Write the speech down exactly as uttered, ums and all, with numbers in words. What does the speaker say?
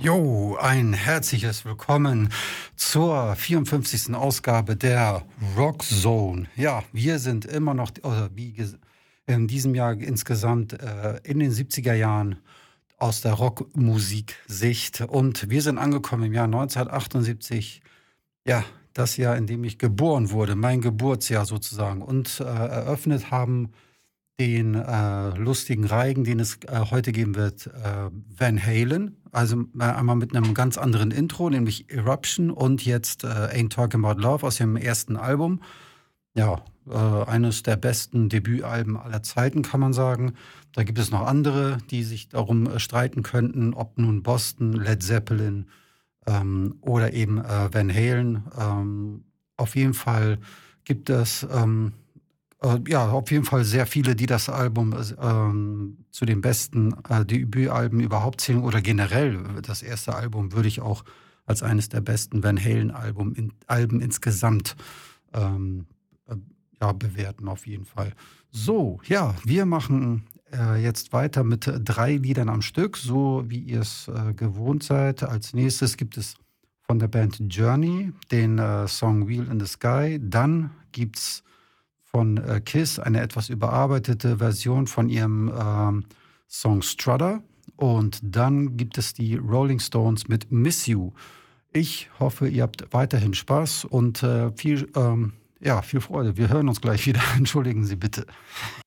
Jo, ein herzliches Willkommen zur vierundfünfzigsten Ausgabe der Rock Zone. Ja, wir sind immer noch, oder wie in diesem Jahr insgesamt äh, in den siebziger Jahren aus der Rockmusiksicht. Und wir sind angekommen im Jahr neunzehnhundertachtundsiebzig, ja, das Jahr, in dem ich geboren wurde, mein Geburtsjahr sozusagen. Und äh, eröffnet haben den äh, lustigen Reigen, den es äh, heute geben wird, äh, Van Halen. Also äh, einmal mit einem ganz anderen Intro, nämlich Eruption, und jetzt äh, Ain't Talking About Love aus dem ersten Album. Ja, äh, eines der besten Debütalben aller Zeiten, kann man sagen. Da gibt es noch andere, die sich darum äh, streiten könnten, ob nun Boston, Led Zeppelin ähm, oder eben äh, Van Halen. Ähm, auf jeden Fall gibt es ähm, äh, ja, auf jeden Fall sehr viele, die das Album ähm, zu den besten äh, Debütalben überhaupt zählen, oder generell das erste Album würde ich auch als eines der besten Van Halen-Alben in, Alben insgesamt ähm, äh, ja, bewerten, auf jeden Fall. So, ja, wir machen äh, jetzt weiter mit drei Liedern am Stück, so wie ihr es äh, gewohnt seid. Als nächstes gibt es von der Band Journey den äh, Song Wheel in the Sky. Dann gibt's von äh, Kiss eine etwas überarbeitete Version von ihrem ähm, Song Strutter. Und dann gibt es die Rolling Stones mit Miss You. Ich hoffe, ihr habt weiterhin Spaß und äh, viel, ähm, ja, viel Freude. Wir hören uns gleich wieder. Entschuldigen Sie bitte.